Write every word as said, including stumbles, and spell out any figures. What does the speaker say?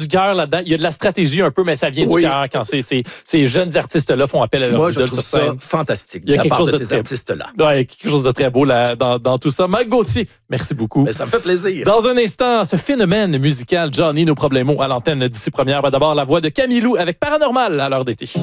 du cœur là-dedans. Il y a de la stratégie un peu, mais ça vient Oui. du cœur quand ces, ces, ces jeunes artistes-là font appel à leurs Moi, je idoles trouve sur scène. ça fantastique Il y a de la quelque part chose de de ces très- artistes-là. Ouais, il y a quelque chose de très beau là, dans, dans tout ça. Mike Gauthier, merci beaucoup. Mais ça me fait plaisir. Dans un instant, ce phénomène musical, Johnny, nos problèmes à l'antenne d'ici première. Va d'abord la voix de Camilou avec Paranormal à l'heure d'été.